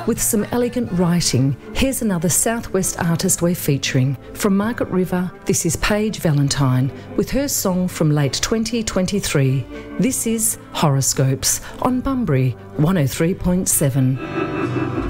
With some elegant writing, here's another Southwest artist we're featuring. From Margaret River, this is Paige Valentine with her song from late 2023. This is Horoscopes on Bunbury 103.7.